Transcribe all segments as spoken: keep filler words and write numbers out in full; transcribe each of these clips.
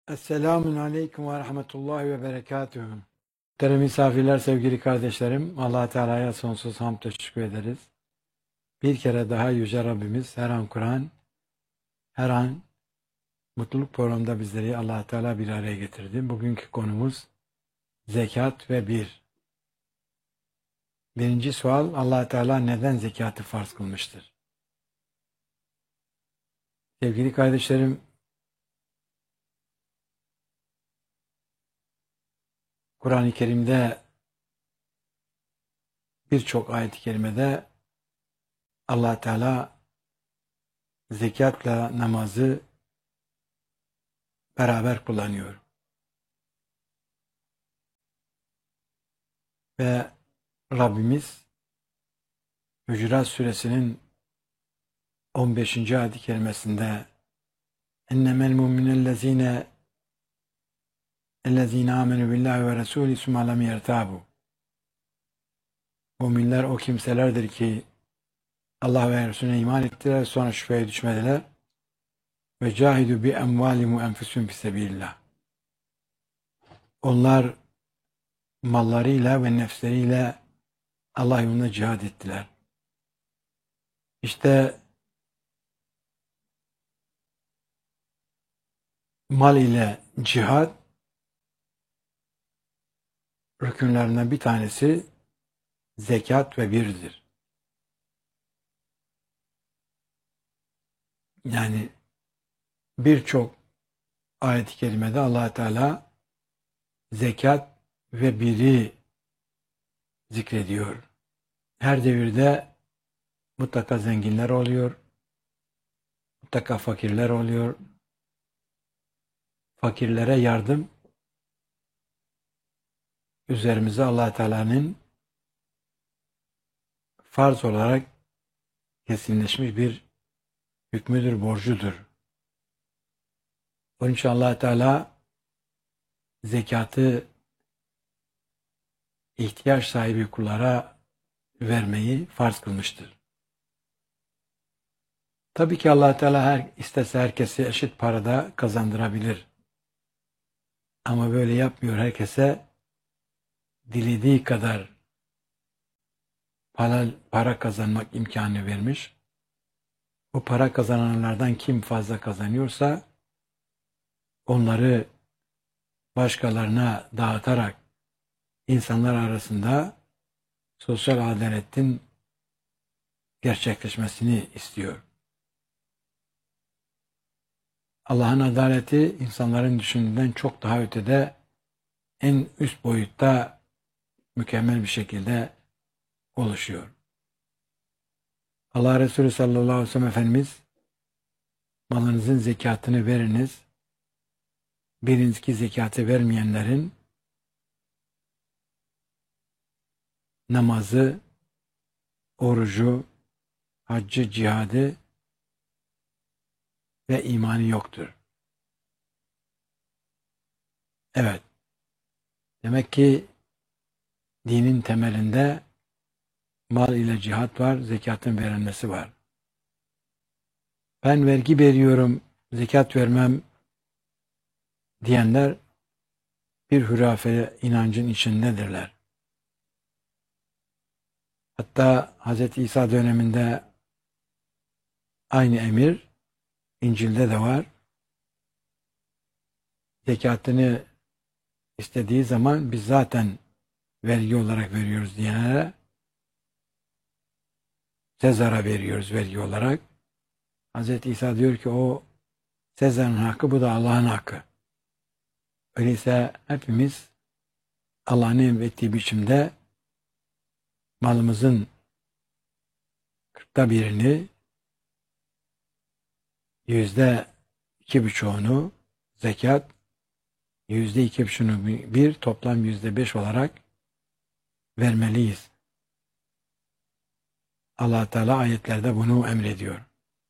Esselamun Aleyküm ve Rahmetullahi ve Berekatühü. Muhterem misafirler, sevgili kardeşlerim, Allah Teala'ya sonsuz hamd ve şükür ederiz. Bir kere daha Yüce Rabbimiz her an Kur'an, her an mutluluk programında bizleri Allah Teala bir araya getirdi. Bugünkü konumuz zekat ve bir. Birinci sual, Allah Teala neden zekatı farz kılmıştır? Sevgili kardeşlerim, Kur'an-ı Kerim'de birçok ayet-i kerimede Allah Teala zekatla namazı beraber kullanıyor. Ve Rabbimiz Hucurat Suresinin on beşinci ayet-i kerimesinde ennemel mu'minellezine ellezine amenu billahi ve resulü sümme lem yertabu. Müminler o kimselerdir ki Allah ve Resulüne iman ettiler, sonra şüpheye düşmediler. Ve cahidu bi emvalim ve enfusum fisebillah. Onlar mallarıyla ve nefsleriyle Allah yolunda cihad ettiler. İşte mal ile cihad rükünlerinden bir tanesi zekat ve birdir. Yani birçok ayet-i kerimede Allah Teala zekat ve biri zikrediyor. Her devirde mutlaka zenginler oluyor, mutlaka fakirler oluyor. Fakirlere yardım üzerimize Allah Teala'nın farz olarak kesinleşmiş bir hükmüdür, borcudur. Onun için Allah Teala zekatı ihtiyaç sahibi kullara vermeyi farz kılmıştır. Tabii ki Allah Teala her istese herkese eşit parada kazandırabilir. Ama böyle yapmıyor. Herkese dilediği kadar para, para kazanmak imkanı vermiş. O para kazananlardan kim fazla kazanıyorsa onları başkalarına dağıtarak insanlar arasında sosyal adaletin gerçekleşmesini istiyor. Allah'ın adaleti insanların düşündüğünden çok daha ötede, en üst boyutta mükemmel bir şekilde oluşuyor. Allah Resulü sallallahu aleyhi ve sellem Efendimiz malınızın zekatını veriniz. Biliniz ki zekatı vermeyenlerin namazı, orucu, haccı, cihadı ve imanı yoktur. Evet. Demek ki dinin temelinde mal ile cihat var, zekatın verilmesi var. Ben vergi veriyorum, zekat vermem diyenler bir hurafe inancın içindedirler. Hatta Hz. İsa döneminde aynı emir İncil'de de var. Zekatını istediği zaman biz zaten vergi olarak veriyoruz diyenlere Sezar'a veriyoruz vergi olarak. Hz. İsa diyor ki o Sezar'ın hakkı, bu da Allah'ın hakkı. Öyleyse hepimiz Allah'ın emrettiği biçimde malımızın kırkta birini, yüzde iki buçuğunu zekat, yüzde iki buçuğunu bir, toplam yüzde beş olarak vermeliyiz. Allah Teala ayetlerde bunu emrediyor.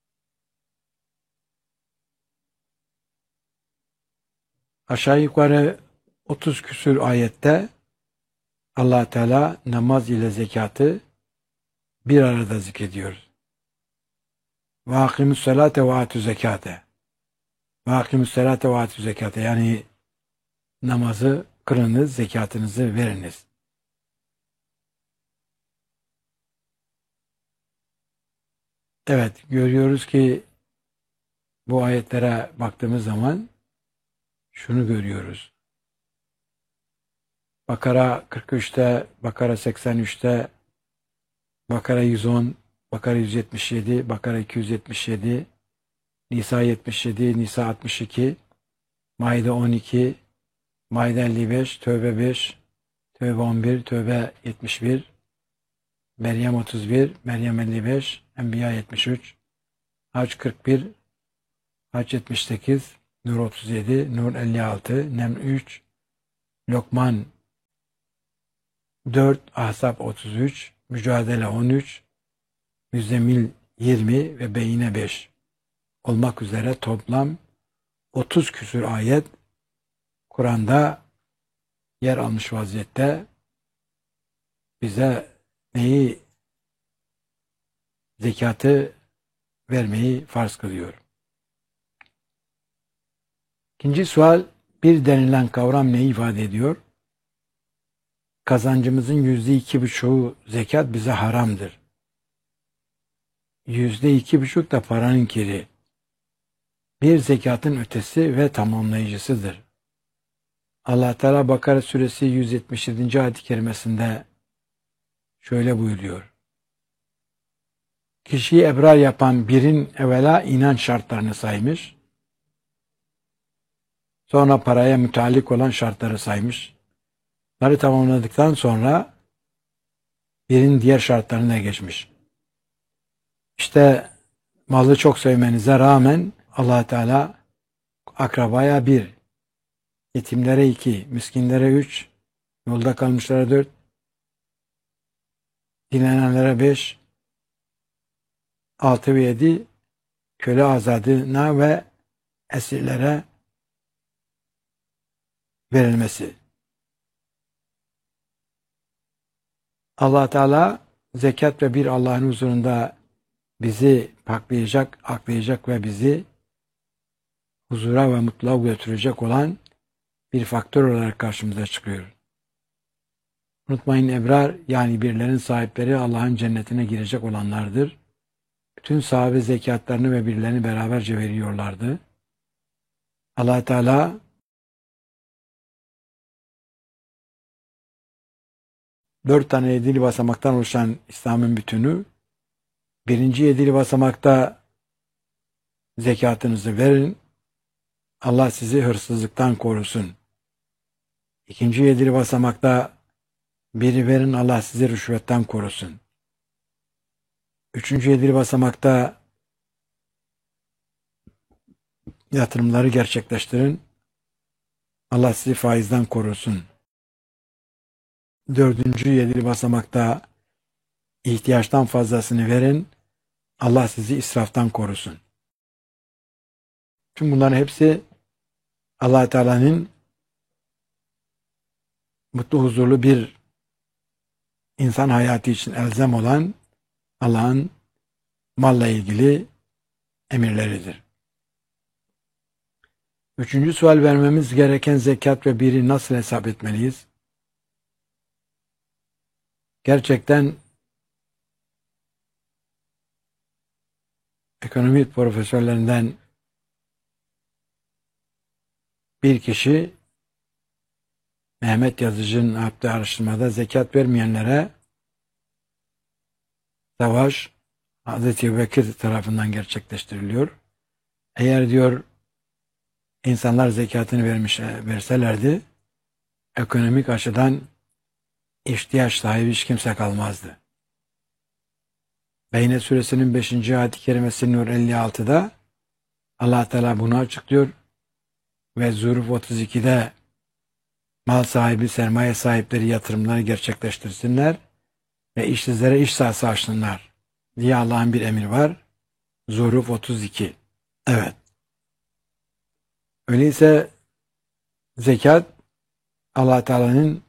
Aşağı yukarı otuz küsur ayette Allah Teala namaz ile zekatı bir arada zikrediyor. Ve akimus salate ve atü zekate. Ve akimüsselate ve atü zekate, yani namazı kılınız, zekatınızı veriniz. Evet, görüyoruz ki bu ayetlere baktığımız zaman şunu görüyoruz. Bakara kırk üçte, Bakara seksen üçte, Bakara yüz on, Bakara yüz yetmiş yedi, Bakara iki yüz yetmiş yedi, Nisa yetmiş yedi, Nisa altmış iki, Maide on iki, Maide elli beş, Tövbe beş, Tövbe on bir, Tövbe yetmiş bir, Meryem otuz bir, Meryem elli beş, Enbiya yetmiş üç, Hac kırk bir, Hac yetmiş sekiz, Nur otuz yedi, Nur elli altı, Neml üç, Lokman dört, Ahzab otuz üç, Mücadele on üç, Müzzemil yirmi ve Beyine beş olmak üzere toplam otuz küsur ayet Kur'an'da yer almış vaziyette. Bize neyi, zekatı vermeyi farz kılıyor. İkinci sual, bir denilen kavram neyi ifade ediyor? Kazancımızın yüzde iki buçuğu zekat bize haramdır. Yüzde iki buçuk da paranın kiri. Bir zekatın ötesi ve tamamlayıcısıdır. Allah Teala Bakara suresi yüz yetmiş yedinci ayet-i kerimesinde şöyle buyuruyor. Kişiyi ebrar yapan birin evvela inanç şartlarını saymış, sonra paraya müteallik olan şartları saymış. Bunları tamamladıktan sonra birin diğer şartlarına geçmiş. İşte malı çok sevmenize rağmen Allah Teala akrabaya bir, yetimlere iki, miskinlere üç, yolda kalmışlara dört, dinlenenlere beş, altı ve yedi, köle azadına ve esirlere verilmesi. Allah Teala zekat ve bir Allah'ın huzurunda bizi paklayacak, aklayacak ve bizi huzura ve mutluluğa götürecek olan bir faktör olarak karşımıza çıkıyor. Unutmayın, ebrar yani birlerin sahipleri Allah'ın cennetine girecek olanlardır. Bütün sahabe zekatlarını ve birlerini beraberce veriyorlardı. Allah Teala dört tane yedili basamaktan oluşan İslam'ın bütünü, birinci yedili basamakta zekatınızı verin, Allah sizi hırsızlıktan korusun. İkinci yedili basamakta biri verin, Allah sizi rüşvetten korusun. Üçüncü yedili basamakta yatırımları gerçekleştirin, Allah sizi faizden korusun. Dördüncü yedili basamakta ihtiyaçtan fazlasını verin, Allah sizi israftan korusun. Tüm bunların hepsi Allah Teala'nın mutlu, huzurlu bir insan hayatı için elzem olan Allah'ın malla ilgili emirleridir. Üçüncü sual, vermemiz gereken zekat ve biri nasıl hesap etmeliyiz? Gerçekten ekonomi profesörlerinden bir kişi Mehmet Yazıcı'nın yaptığı araştırmada zekat vermeyenlere savaş Hazreti Ebubekir tarafından gerçekleştiriliyor. Eğer diyor insanlar zekatını vermiş verselerdi, ekonomik açıdan ihtiyaç sahibi hiç kimse kalmazdı. Beyne suresinin beşinci ayet-i kerimesi Nur elli altıda Allah Teala bunu açıklıyor ve Zuhruf otuz ikide mal sahibi, sermaye sahipleri yatırımları gerçekleştirsinler ve işsizlere iş sahası açsınlar diye Allah'ın bir emri var. Zuhruf otuz iki. Evet. Öyleyse zekat Allah Teala'nın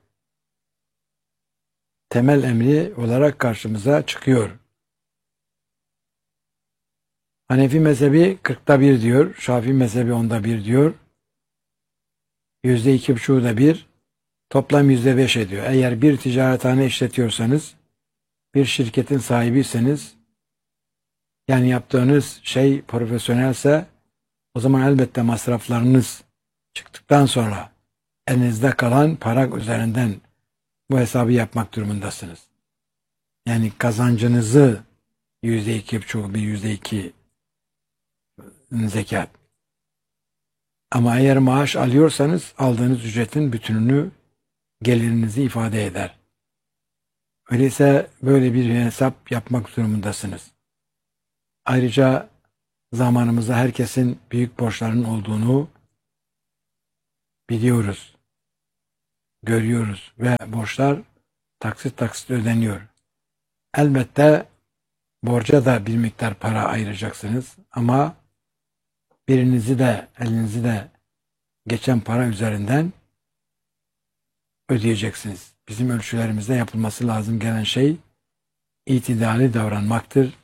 temel emri olarak karşımıza çıkıyor. Hanefi mezhebi kırkta bir diyor. Şafii mezhebi onda bir diyor. Yüzde iki buçuğu da bir. Toplam yüzde beş ediyor. Eğer bir ticarethane işletiyorsanız, bir şirketin sahibiyseniz, yani yaptığınız şey profesyonelse, o zaman elbette masraflarınız çıktıktan sonra elinizde kalan para üzerinden bu hesabı yapmak durumundasınız. Yani kazancınızı yüzde iki buçuk, bir yüzde iki zekat. Ama eğer maaş alıyorsanız aldığınız ücretin bütününü, gelirinizi ifade eder. Öyleyse böyle bir hesap yapmak durumundasınız. Ayrıca zamanımızda herkesin büyük borçlarının olduğunu biliyoruz, görüyoruz ve borçlar taksit taksit ödeniyor. Elbette borca da bir miktar para ayıracaksınız ama birinizi de elinizi de geçen para üzerinden ödeyeceksiniz. Bizim ölçülerimizde yapılması lazım gelen şey itidali davranmaktır.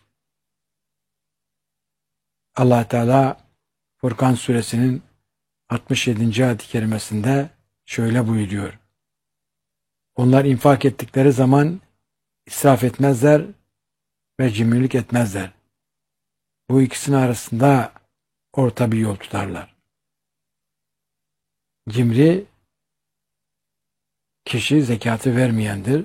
Allah Teala Furkan suresinin altmış yedinci ayet-i kerimesinde şöyle buyuruyor. Onlar infak ettikleri zaman israf etmezler ve cimrilik etmezler. Bu ikisinin arasında orta bir yol tutarlar. Cimri kişi zekatı vermeyendir.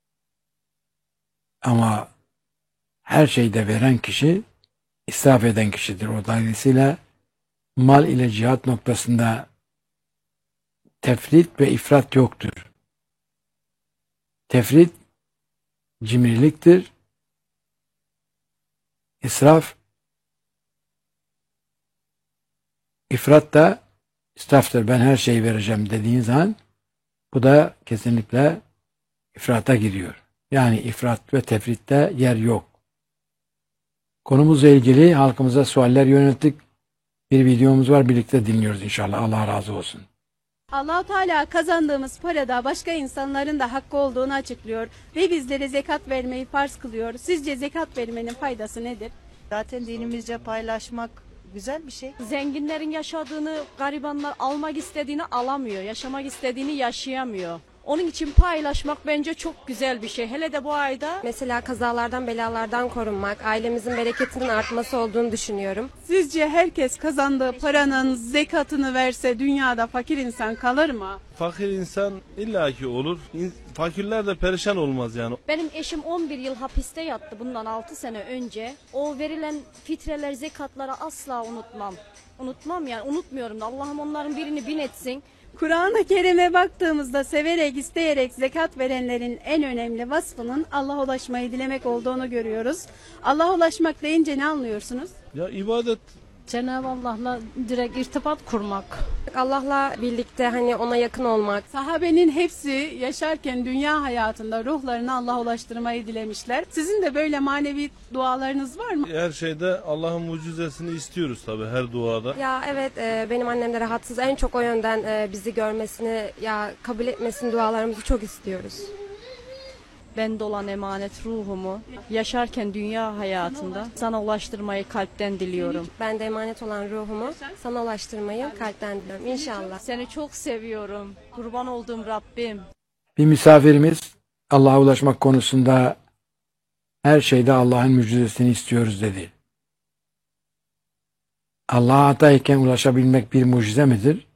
Ama her şeyde veren kişi israf eden kişidir. O dolayısıyla mal ile cihat noktasında tefrit ve ifrat yoktur. Tefrit cimriliktir. İsraf, ifrat da israftır. Ben her şeyi vereceğim dediğin zaman bu da kesinlikle ifrata giriyor. Yani ifrat ve tefritte yer yok. Konumuzla ilgili halkımıza sualler yönelttik. Bir videomuz var. Birlikte dinliyoruz inşallah. Allah razı olsun. Allah-u Teala kazandığımız parada başka insanların da hakkı olduğunu açıklıyor ve bizlere zekat vermeyi farz kılıyor. Sizce zekat vermenin faydası nedir? Zaten dinimizce paylaşmak güzel bir şey. Zenginlerin yaşadığını garibanlar almak istediğini alamıyor. Yaşamak istediğini yaşayamıyor. Onun için paylaşmak bence çok güzel bir şey. Hele de bu ayda. Mesela kazalardan, belalardan korunmak, ailemizin bereketinin artması olduğunu düşünüyorum. Sizce herkes kazandığı paranın zekatını verse dünyada fakir insan kalır mı? Fakir insan illaki olur. İn- Fakirler de perişan olmaz yani. Benim eşim on bir yıl hapiste yattı bundan altı sene önce. O verilen fitreler, zekatları asla unutmam. Unutmam yani unutmuyorum da Allah'ım onların birini bin etsin. Kur'an-ı Kerim'e baktığımızda severek, isteyerek zekat verenlerin en önemli vasfının Allah'a ulaşmayı dilemek olduğunu görüyoruz. Allah'a ulaşmak deyince ne anlıyorsunuz? Ya ibadet Cenab-ı Allah'la direkt irtibat kurmak. Allah'la birlikte hani ona yakın olmak. Sahabenin hepsi yaşarken dünya hayatında ruhlarını Allah'a ulaştırmayı dilemişler. Sizin de böyle manevi dualarınız var mı? her şeyde Allah'ın mucizesini istiyoruz tabii her duada. Ya evet e, benim annem de rahatsız. En çok o yönden e, bizi görmesini, ya kabul etmesini dualarımızı çok istiyoruz. Bende olan emanet ruhumu yaşarken dünya hayatında sana ulaştırmayı kalpten diliyorum. Ben de emanet olan ruhumu sana ulaştırmayı kalpten diliyorum İnşallah. Seni çok seviyorum. Kurban olduğum Rabbim. Bir misafirimiz Allah'a ulaşmak konusunda her şeyde Allah'ın mucizesini istiyoruz dedi. Allah'a atayken ulaşabilmek bir mucize midir?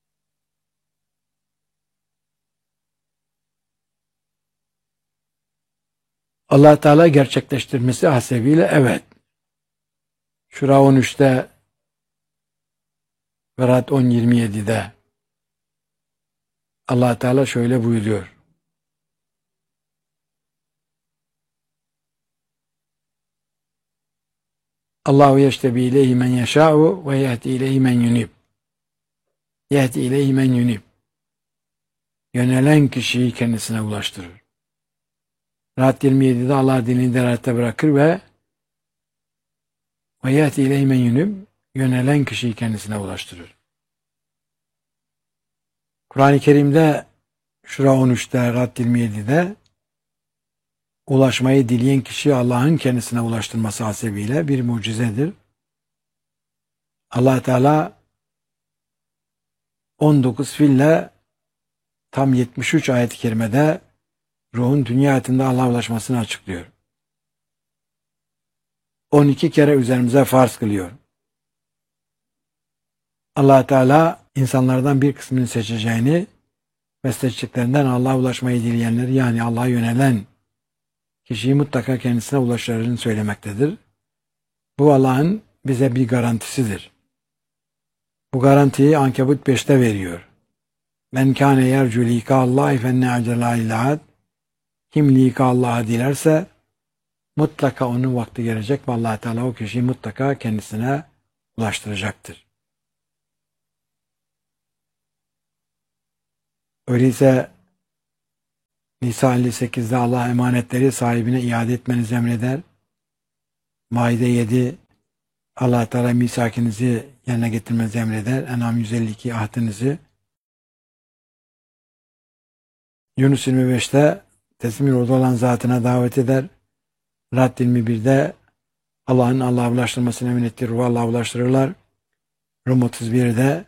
Allah Teala gerçekleştirmesi hasebiyle evet. Şura on üçte Berat on yirmi yedide Allah Teala şöyle buyuruyor. Allahu yeştebi ileyhi men yeşâ'u ve yehdi ileyhi men yunib. Yehdi ileyhi men yunib. Yönelen kişiyi kendisine ulaştırır. Rahat yirmi yedide Allah dinini delalete bırakır ve ve yehdi ileyhi men yunib. Yönelen kişiyi kendisine ulaştırır. Kur'an-ı Kerim'de Şura on üçte Rahat yirmi yedide ulaşmayı dileyen kişi Allah'ın kendisine ulaştırması hasebiyle bir mucizedir. Allah Teala on dokuz fiille tam yetmiş üç ayet-i kerimede ruhun dünya hayatında Allah'a ulaşmasını açıklıyor. on iki kere üzerimize farz kılıyor. Allah Teala insanlardan bir kısmını seçeceğini ve seçtiklerinden Allah'a ulaşmayı dileyenleri, yani Allah'a yönelen kişiyi mutlaka kendisine ulaştırırını söylemektedir. Bu Allah'ın bize bir garantisidir. Bu garantiyi Ankebut beşte veriyor. Men kâne yercu lika Allahi fenne acela ilahat. Kim lika Allah'a dilerse mutlaka onun vakti gelecek ve Allah Teala o kişiyi mutlaka kendisine ulaştıracaktır. Öyleyse Nisa elli sekizde Allah emanetleri sahibine iade etmenizi emreder. Maide yedi Allah Teala misakinizi yerine getirmenizi emreder. En'am yüz elli iki ahdinizi. Yunus yirmi beşte teslim yolda olan zatına davet eder. Rad yirmi birde Allah'ın Allah'a ulaştırmasını emin ettiği ruhu Allah'a ulaştırırlar. Rum otuz birde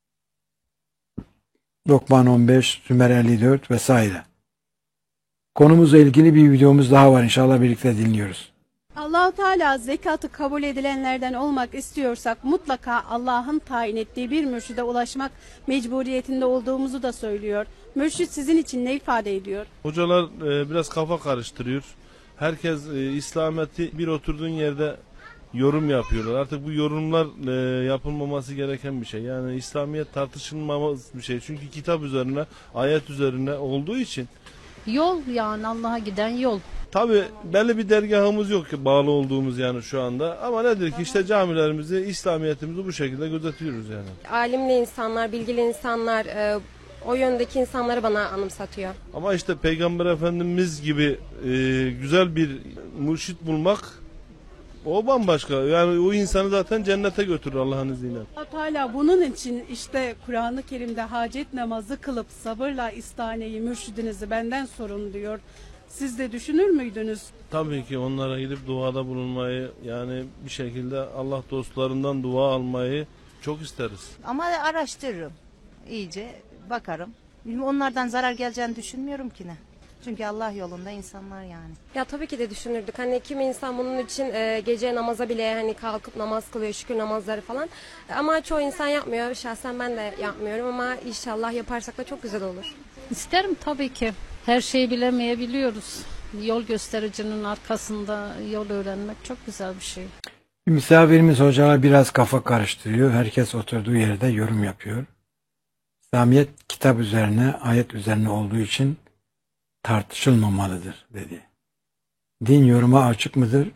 Lokman on beş, Zümer elli dört vesaire. Konumuzla ilgili bir videomuz daha var. İnşallah birlikte dinliyoruz. Allah-u Teala zekatı kabul edilenlerden olmak istiyorsak mutlaka Allah'ın tayin ettiği bir mürşide ulaşmak mecburiyetinde olduğumuzu da söylüyor. Mürşit sizin için ne ifade ediyor? Hocalar e, biraz kafa karıştırıyor. Herkes e, İslamiyet'i bir oturduğun yerde yorum yapıyorlar. Artık bu yorumlar e, yapılmaması gereken bir şey. Yani İslamiyet tartışılmamaz bir şey. Çünkü kitap üzerine, ayet üzerine olduğu için. Yol, yani Allah'a giden yol. Tabi belli bir dergahımız yok ki bağlı olduğumuz yani şu anda. Ama nedir ki işte camilerimizi, İslamiyetimizi bu şekilde gözetiyoruz yani. Alimli insanlar, bilgili insanlar, e, o yöndeki insanları bana anımsatıyor. Ama işte Peygamber Efendimiz gibi e, güzel bir mürşit bulmak o bambaşka. Yani o insanı zaten cennete götürür Allah'ın izniyle. Allah Teala bunun için işte Kur'an-ı Kerim'de hacet namazı kılıp sabırla istaneyi, mürşidinizi benden sorun diyor. Siz de düşünür müydünüz? Tabii ki onlara gidip duada bulunmayı, yani bir şekilde Allah dostlarından dua almayı çok isteriz. Ama araştırırım. İyice bakarım. Bilmiyorum, onlardan zarar geleceğini düşünmüyorum ki ne. Çünkü Allah yolunda insanlar yani. Ya tabii ki de düşünürdük. Hani kimi insan bunun için e, gece namaza bile hani kalkıp namaz kılıyor, şükür namazları falan. Ama çoğu insan yapmıyor. Şahsen ben de yapmıyorum ama inşallah yaparsak da çok güzel olur. İsterim tabii ki. Her şeyi bilemeyebiliyoruz. Yol göstericinin arkasında yol öğrenmek çok güzel bir şey. Misafirimiz hocalar biraz kafa karıştırıyor. Herkes oturduğu yerde yorum yapıyor. İslamiyet kitap üzerine, ayet üzerine olduğu için tartışılmamalıdır dedi. Din yoruma açık mıdır?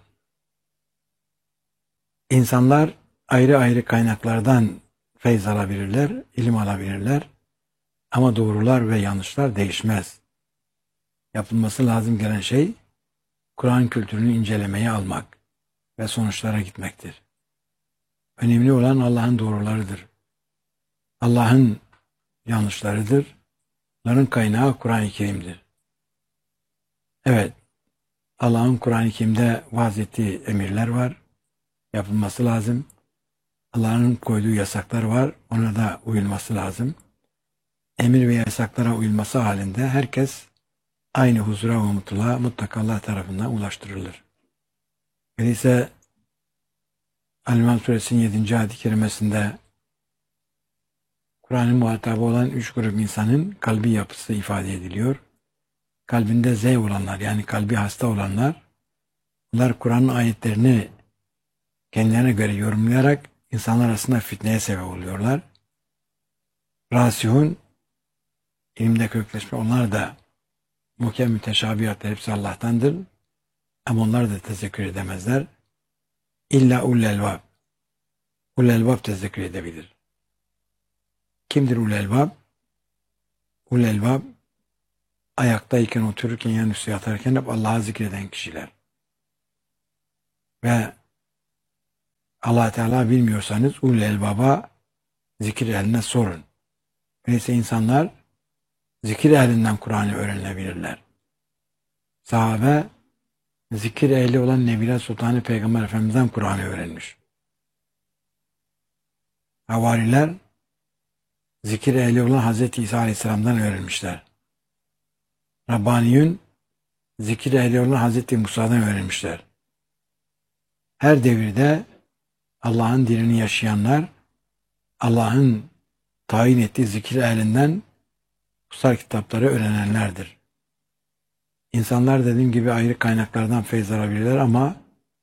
İnsanlar ayrı ayrı kaynaklardan feyz alabilirler, ilim alabilirler. Ama doğrular ve yanlışlar değişmez. Yapılması lazım gelen şey Kur'an kültürünü incelemeye almak ve sonuçlara gitmektir. Önemli olan Allah'ın doğrularıdır. Allah'ın yanlışlarıdır. Bunların kaynağı Kur'an-ı Kerim'dir. Evet, Allah'ın Kur'an-ı Kerim'de vaaz ettiği emirler var. Yapılması lazım. Allah'ın koyduğu yasaklar var. Ona da uyulması lazım. Emir ve yasaklara uyulması halinde herkes aynı huzura ve mutluluğa mutlaka Allah tarafından ulaştırılır. Öyleyse Al-İmran Suresinin yedinci ayet-i kerimesinde Kur'an'ın muhatabı olan üç grup insanın kalbi yapısı ifade ediliyor. Kalbinde zey olanlar, yani kalbi hasta olanlar, bunlar Kur'an'ın ayetlerini kendilerine göre yorumlayarak insanlar arasında fitneye sebep oluyorlar. Rasihun, ilimde kökleşme, onlar da muhkem müteşabihatlar hepsi Allah'tandır. Ama onlar da tezekkür edemezler. İlla ul elbab. Ul elbab tezekkür edebilir. Kimdir ul elbab? Ul elbab, ayaktayken, otururken, yanüstü yatarken hep Allah'ı zikreden kişiler. Ve Allah Teala bilmiyorsanız ul elbaba zikir ehline sorun. Öyleyse insanlar zikir ehlinden Kur'an'ı öğrenebilirler. Sahabe zikir ehli olan Nebile Sultanı Peygamber Efendimiz'den Kur'an'ı öğrenmiş. Havariler zikir ehli olan Hazreti İsa Aleyhisselam'dan öğrenmişler. Rabbaniyun zikir ehli olan Hazreti Musa'dan öğrenmişler. Her devirde Allah'ın dinini yaşayanlar Allah'ın tayin ettiği zikir ehlinden kutsal kitapları öğrenenlerdir. İnsanlar dediğim gibi ayrı kaynaklardan feyz alabilirler ama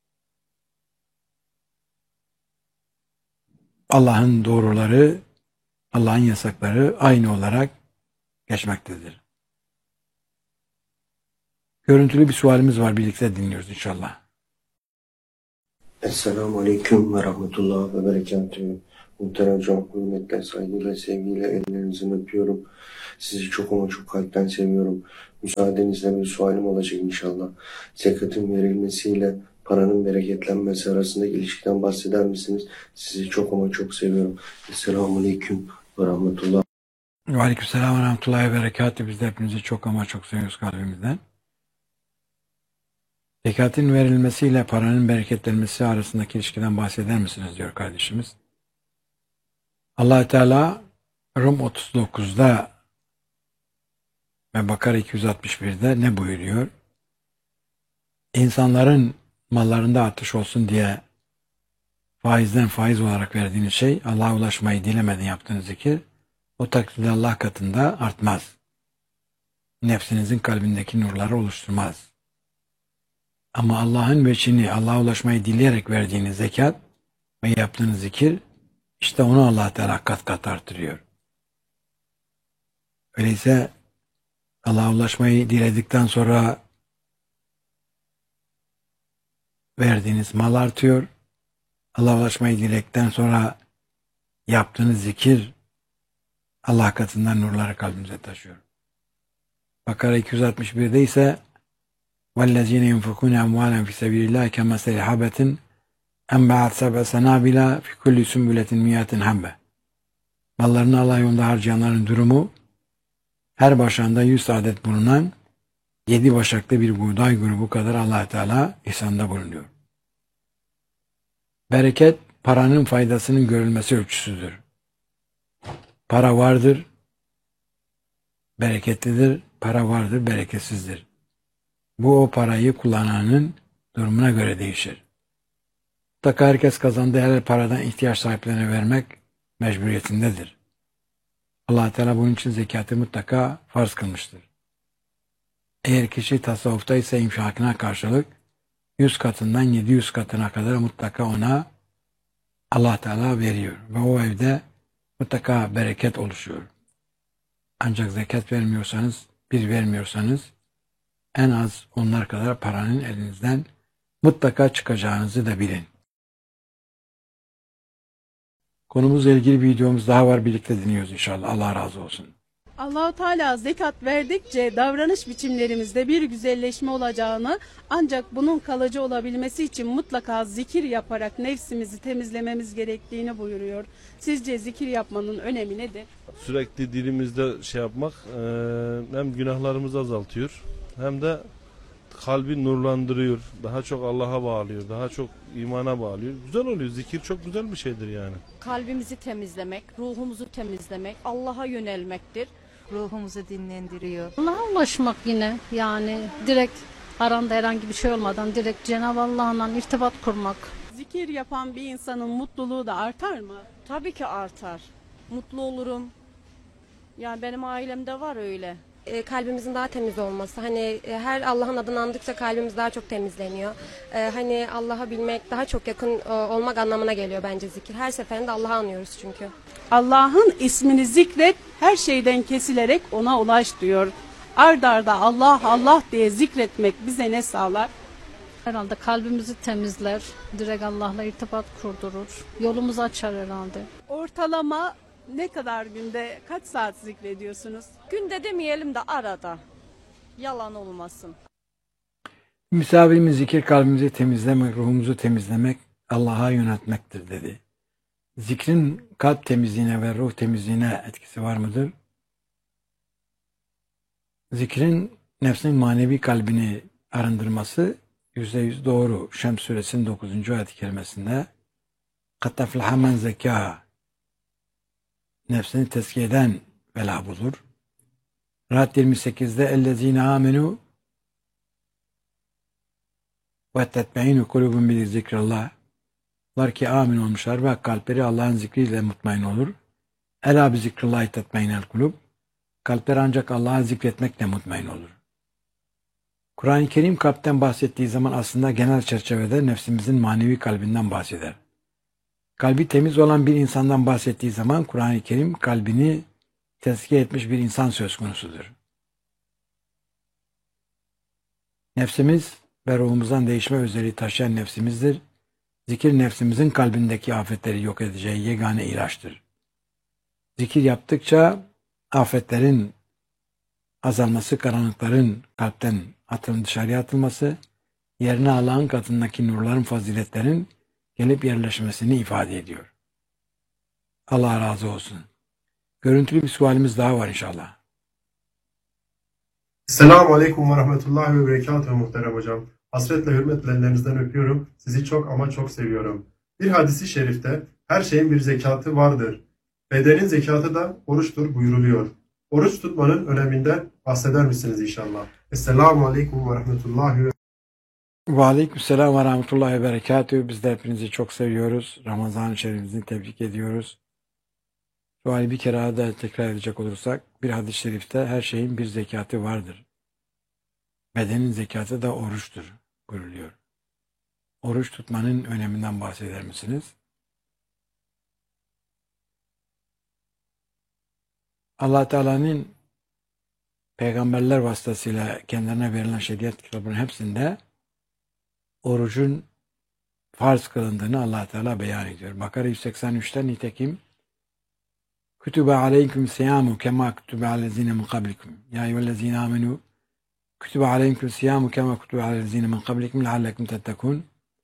Allah'ın doğruları, Allah'ın yasakları aynı olarak geçmektedir. Görüntülü bir sualimiz var. Birlikte dinliyoruz inşallah. Esselamu Aleyküm ve Rahmetullah ve Berekatühü. Muhterem hocam, hürmetle, saygıyla, sevgiyle ellerinizden öpüyorum. Sizi çok ama çok kalpten seviyorum. Müsaadenizle bir sualim olacak inşallah. Zekatın verilmesiyle paranın bereketlenmesi arasındaki ilişkiden bahseder misiniz? Sizi çok ama çok seviyorum. Esselamu Aleyküm ve Rahmetullah. Ve Aleykümselam ve Rahmetullahi ve Berekatühü. Biz de hepinizi çok ama çok seviyoruz kalbimizden. Zekatın verilmesiyle paranın bereketlenmesi arasındaki ilişkiden bahseder misiniz diyor kardeşimiz. Allah Teala Rum otuz dokuzda ve Bakara iki yüz altmış birde ne buyuruyor? İnsanların mallarında artış olsun diye faizden faiz olarak verdiğiniz şey, Allah'a ulaşmayı dilemeden yaptığınız zikir, o takdirde Allah katında artmaz. Nefsinizin kalbindeki nurları oluşturmaz. Ama Allah'ın veçini, Allah'a ulaşmayı dileyerek verdiğiniz zekat ve yaptığınız zikir, işte onu Allah Teala kat kat artırıyor. Öyleyse Allah'a ulaşmayı diledikten sonra verdiğiniz mal artıyor. Allah'a ulaşmayı diledikten sonra yaptığınız zikir Allah katından nurları kalbimize taşıyor. Bakara iki yüz altmış birde ise وَالَّذ۪ينَ يُنْفِقُونَ اَمْوَالًا فِي سَب۪يلِ اللّٰهِ كَمَثَلِ حَبَةٍ اَنْبَعَتْ سَبْعَ سَنَابِلَ فِي كُلِّ سُنْبُلَةٍ مِيَّةٍ حَبَّةٍ. Mallarını Allah yolunda harcayanların durumu, her başağında yüz adet bulunan yedi başaklı bir buğday grubu kadar Allah Teala ihsanda bulunuyor. Bereket, paranın faydasının görülmesi ölçüsüdür. Para vardır, bereketlidir, para vardır, bereketsizdir. Bu o parayı kullananın durumuna göre değişir. Mutlaka herkes kazandığı her paradan ihtiyaç sahiplerine vermek mecburiyetindedir. Allah Teala bunun için zekatı mutlaka farz kılmıştır. Eğer kişi tasavvufta ise infakına karşılık yüz katından yedi yüz katına kadar mutlaka ona Allah Teala veriyor. Ve o evde mutlaka bereket oluşuyor. Ancak zekat vermiyorsanız, bir vermiyorsanız en az onlar kadar paranın elinizden mutlaka çıkacağınızı da bilin. Konumuzla ilgili bir videomuz daha var. Birlikte dinliyoruz inşallah. Allah razı olsun. Allah-u Teala zekat verdikçe davranış biçimlerimizde bir güzelleşme olacağını, ancak bunun kalıcı olabilmesi için mutlaka zikir yaparak nefsimizi temizlememiz gerektiğini buyuruyor. Sizce zikir yapmanın önemi nedir? Sürekli dilimizde şey yapmak e, hem günahlarımızı azaltıyor hem de kalbi nurlandırıyor. Daha çok Allah'a bağlıyor. Daha çok imana bağlıyor. Güzel oluyor. Zikir çok güzel bir şeydir yani. Kalbimizi temizlemek, ruhumuzu temizlemek, Allah'a yönelmektir. Ruhumuzu dinlendiriyor. Allah'a ulaşmak yine yani direkt aranda herhangi bir şey olmadan direkt Cenab-ı Allah'la irtibat kurmak. Zikir yapan bir insanın mutluluğu da artar mı? Tabii ki artar. Mutlu olurum. Yani benim ailemde var öyle. E, kalbimizin daha temiz olması. Hani e, her Allah'ın adını andıkça kalbimiz daha çok temizleniyor. E, hani Allah'a bilmek, daha çok yakın e, olmak anlamına geliyor bence zikir. Her seferinde Allah'ı anıyoruz çünkü. Allah'ın ismini zikret, her şeyden kesilerek ona ulaş diyor. Ard arda Allah Allah diye zikretmek bize ne sağlar? Herhalde kalbimizi temizler, direkt Allah'la irtibat kurdurur. Yolumuzu açar herhalde. Ortalama ne kadar günde kaç saat zikrediyorsunuz? Günde demeyelim de arada. Yalan olmasın. Misafirimiz zikir kalbimizi temizlemek, ruhumuzu temizlemek, Allah'a yöneltmektir dedi. Zikrin kalp temizliğine ve ruh temizliğine etkisi var mıdır? Zikrin nefsin manevi kalbini arındırması yüzde yüz doğru. Şems suresinin dokuzuncu ayet-i kerimesinde قَدْ تَفْلَحَ مَنْ زَكَّاهَا nefsini tezkiye eden felah bulur. Rahat yirmi sekizde ellezine amenu ve tetmeinu kulubun bi zikrullah. Onlar ki amin olmuşlar ve kalpleri Allah'ın zikriyle mutmain olur. Ela bi zikrullahi tetmeinel kulub. Kalpler ancak Allah'ı zikretmekle mutmain olur. Kur'an-ı Kerim kalpten bahsettiği zaman aslında genel çerçevede nefsimizin manevi kalbinden bahseder. Kalbi temiz olan bir insandan bahsettiği zaman Kur'an-ı Kerim kalbini tezkiye etmiş bir insan söz konusudur. Nefsimiz ve ruhumuzdan değişme özelliği taşıyan nefsimizdir. Zikir nefsimizin kalbindeki afetleri yok edeceği yegane ilaçtır. Zikir yaptıkça afetlerin azalması, karanlıkların kalpten atılın dışarıya atılması, yerine Allah'ın katındaki nurların, faziletlerin gelip yerleşmesini ifade ediyor. Allah razı olsun. Görüntülü bir sualimiz daha var inşallah. Selamun Aleyküm ve Rahmetullahi ve Berekatuhu muhterem hocam. Hasretle hürmetle ellerinizden öpüyorum. Sizi çok ama çok seviyorum. Bir hadisi şerifte her şeyin bir zekatı vardır. Bedenin zekatı da oruçtur buyuruluyor. Oruç tutmanın öneminden bahseder misiniz inşallah? Esselamu Aleyküm ve Rahmetullahi ve Ve aleykümselam ve rahmetullahi ve berekatühü. Biz de hepinizi çok seviyoruz. Ramazan-ı Şerif'imizi tebrik ediyoruz. Suali bir kere daha tekrar edecek olursak, bir hadis-i şerifte her şeyin bir zekatı vardır. Bedenin zekatı da oruçtur buyuruluyor. Oruç tutmanın öneminden bahseder misiniz? Allah Teala'nın peygamberler vasıtasıyla kendilerine verilen şeriat kitabının hepsinde orucun farz kılındığını Allah Teala beyan ediyor. Bakara yüz seksen üçten nitekim Kütübe aleyküm siyamu kema kütübe alezine min kablikum. Ya eyyühellezine amenu kütübe aleyküm siyamu kema kütübe alezine min kablikum leallekum tettekun.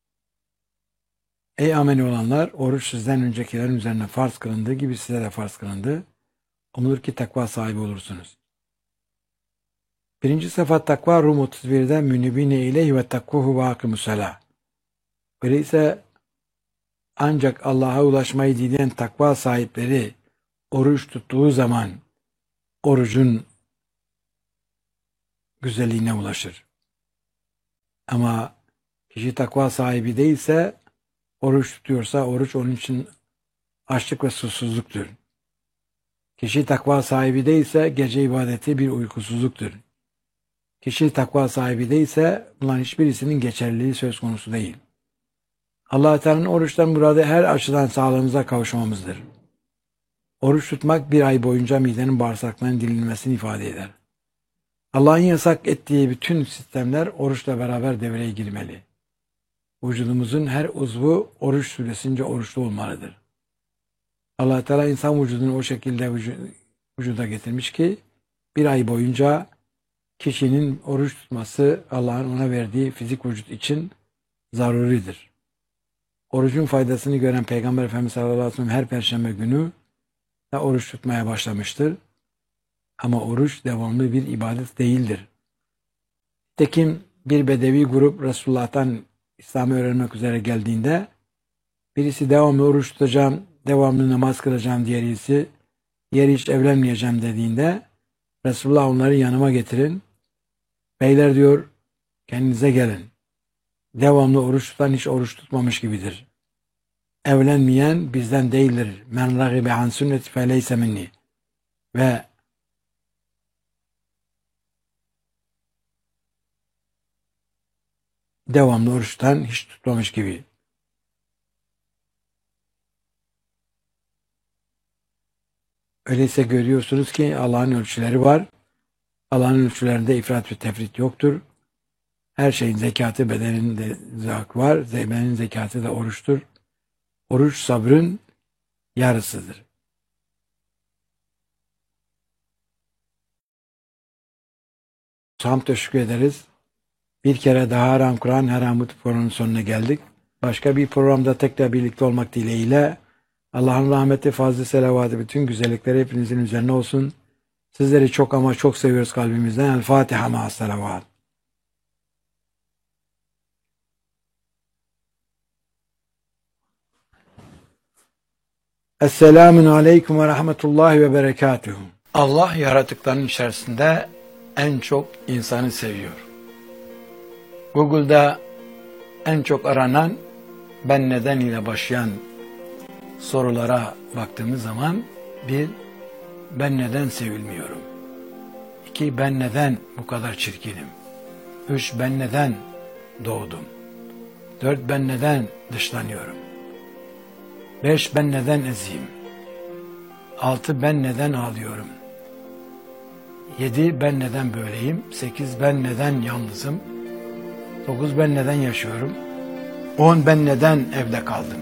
Ey ameli olanlar, oruç sizden öncekilerin üzerine farz kılındığı gibi size de farz kılındı. Umulur ki takva sahibi olursunuz. Birinci sıfat takva Rum otuz birde münibine ileyhi ve takvuhu ve akimussalah. Öyleyse ancak Allah'a ulaşmayı dileyen takva sahipleri oruç tuttuğu zaman orucun güzelliğine ulaşır. Ama kişi takva sahibi değilse, oruç tutuyorsa oruç onun için açlık ve susuzluktur. Kişi takva sahibi değilse gece ibadeti bir uykusuzluktur. Kişi takva sahibi değilse bunların hiçbirisinin geçerliliği söz konusu değil. Allah-u Teala'nın oruçtan muradı her açıdan sağlığımıza kavuşmamızdır. Oruç tutmak bir ay boyunca midenin bağırsaklarının dilinmesini ifade eder. Allah'ın yasak ettiği bütün sistemler oruçla beraber devreye girmeli. Vücudumuzun her uzvu oruç süresince oruçlu olmalıdır. Allah Teala insan vücudunu o şekilde vücuda getirmiş ki bir ay boyunca kişinin oruç tutması Allah'ın ona verdiği fizik vücut için zaruridir. Orucun faydasını gören Peygamber Efendimiz sallallahu aleyhi ve sellem her perşembe günü da oruç tutmaya başlamıştır. Ama oruç devamlı bir ibadet değildir. Tekim bir bedevi grup Resulullah'tan İslam'ı öğrenmek üzere geldiğinde birisi devamlı oruç tutacağım, devamlı namaz kılacağım, diğerisi yer hiç evlenmeyeceğim dediğinde Resulullah onları yanıma getirin. Beyler diyor, kendinize gelin. Devamlı oruç tutan hiç oruç tutmamış gibidir. Evlenmeyen bizden değildir. Men ragibe an sünneti feleyse minni. Ve devamlı oruç tutan hiç tutmamış gibi. Öyleyse görüyorsunuz ki Allah'ın ölçüleri var. Allah'ın ölçülerinde ifrat ve tefrit yoktur. Her şeyin zekatı, bedenin de zak var. Bedenin zekatı da oruçtur. Oruç sabrın yarısıdır. Hamd teşekkür ederiz. Bir kere daha Haram Kur'an Haram programının sonuna geldik. Başka bir programda tekrar birlikte olmak dileğiyle Allah'ın rahmeti, fazlı selavatı, bütün güzellikleri hepinizin üzerine olsun. Sizleri çok ama çok seviyoruz kalbimizden. El Fatiha ma'as selavat. Esselamun aleyküm ve rahmetullahi ve berekatuhu. Allah yaratıkların içerisinde en çok insanı seviyor. Google'da en çok aranan ben neden ile başlayan sorulara baktığımız zaman bir, ben neden sevilmiyorum? İki, ben neden bu kadar çirkinim? Üç, ben neden doğdum? Dört, ben neden dışlanıyorum? Beş, ben neden eziyim? Altı, ben neden ağlıyorum? Yedi, ben neden böyleyim? Sekiz, ben neden yalnızım? Dokuz, ben neden yaşıyorum? On, ben neden evde kaldım?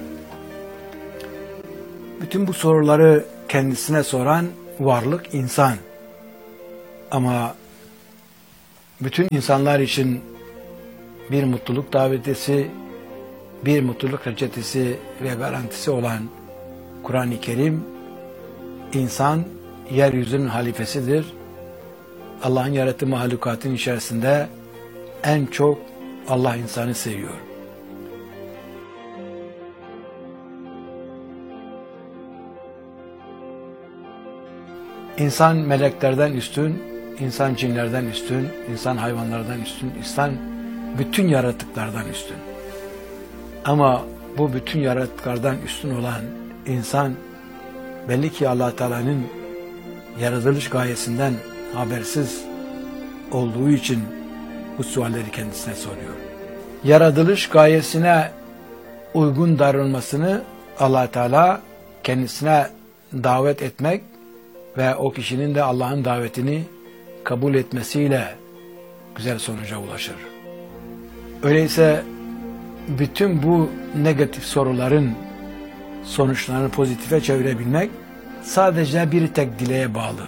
Bütün bu soruları kendisine soran varlık insan. Ama bütün insanlar için bir mutluluk davetisi, bir mutluluk reçetesi ve garantisi olan Kur'an-ı Kerim, insan yeryüzünün halifesidir. Allah'ın yarattığı mahlukatın içerisinde en çok Allah insanı seviyor. İnsan meleklerden üstün, insan cinlerden üstün, insan hayvanlardan üstün, insan bütün yaratıklardan üstün. Ama bu bütün yaratıklardan üstün olan insan belli ki Allah Teala'nın yaratılış gayesinden habersiz olduğu için bu sualleri kendisine soruyor. Yaratılış gayesine uygun davranmasını Allah Teala kendisine davet etmek ve o kişinin de Allah'ın davetini kabul etmesiyle güzel sonuca ulaşır. Öyleyse bütün bu negatif soruların sonuçlarını pozitife çevirebilmek sadece bir tek dileğe bağlı.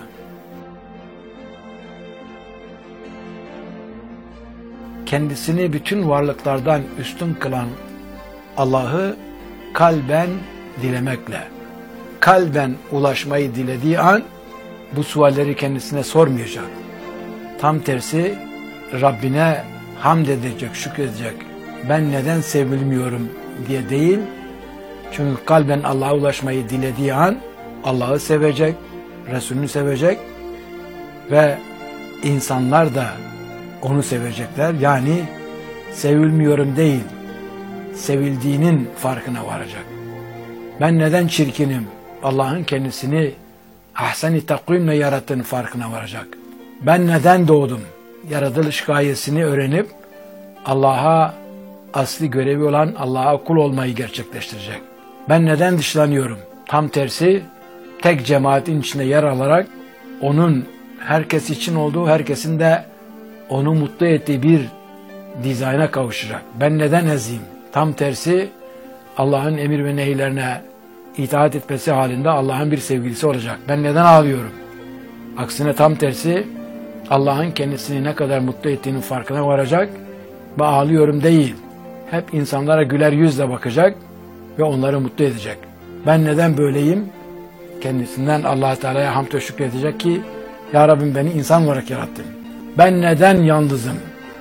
Kendisini bütün varlıklardan üstün kılan Allah'ı kalben dilemekle, kalben ulaşmayı dilediği an bu sualleri kendisine sormayacak. Tam tersi Rabbine hamd edecek, şükredecek. Ben neden sevilmiyorum diye değil. Çünkü kalben Allah'a ulaşmayı dilediği an Allah'ı sevecek, Resulünü sevecek ve insanlar da onu sevecekler. Yani sevilmiyorum değil, sevildiğinin farkına varacak. Ben neden çirkinim? Allah'ın kendisini ahsen-i takvimle yarattığının farkına varacak. Ben neden doğdum? Yaratılış gayesini öğrenip Allah'a asli görevi olan Allah'a kul olmayı gerçekleştirecek. Ben neden dışlanıyorum? Tam tersi tek cemaatin içinde yer alarak onun herkes için olduğu, herkesin de onu mutlu ettiği bir dizayna kavuşacak. Ben neden eziyim? Tam tersi Allah'ın emir ve nehirlerine itaat etmesi halinde Allah'ın bir sevgilisi olacak. Ben neden ağlıyorum? Aksine tam tersi Allah'ın kendisini ne kadar mutlu ettiğinin farkına varacak ve ağlıyorum değil. Hep insanlara güler yüzle bakacak ve onları mutlu edecek. Ben neden böyleyim? Kendisinden Allah Teala'ya hamd ve şükredecek ki Ya Rabbim beni insan olarak yarattın. Ben neden yalnızım?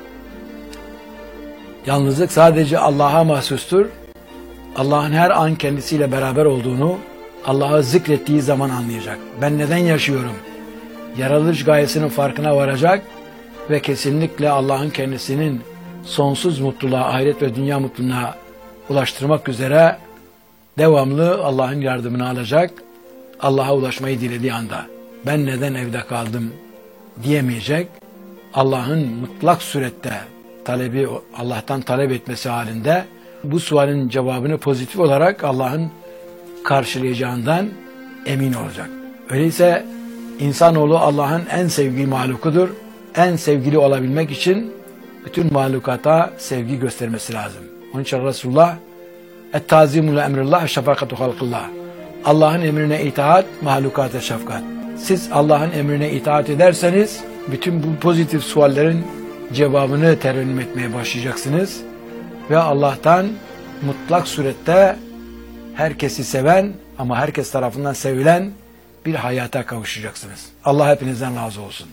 Yalnızlık sadece Allah'a mahsustur. Allah'ın her an kendisiyle beraber olduğunu Allah'ı zikrettiği zaman anlayacak. Ben neden yaşıyorum? Yaratılış gayesinin farkına varacak ve kesinlikle Allah'ın kendisinin sonsuz mutluluğa, ahiret ve dünya mutluluğuna ulaştırmak üzere devamlı Allah'ın yardımını alacak. Allah'a ulaşmayı dilediği anda ben neden evde kaldım diyemeyecek. Allah'ın mutlak surette talebi, Allah'tan talep etmesi halinde bu sualin cevabını pozitif olarak Allah'ın karşılayacağından emin olacak. Öyleyse insanoğlu Allah'ın en sevgili mahlukudur. En sevgili olabilmek için bütün mahlukata sevgi göstermesi lazım. Onun için Resulullah et-tazimu li emrillah şefakatu halkillah. Allah'ın emrine itaat, mahlukata şefkat. Siz Allah'ın emrine itaat ederseniz bütün bu pozitif suallerin cevabını terennüm etmeye başlayacaksınız ve Allah'tan mutlak surette herkesi seven ama herkes tarafından sevilen bir hayata kavuşacaksınız. Allah hepinizden razı olsun.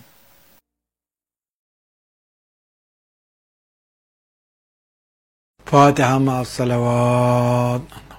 Fatiha ma'as salavat.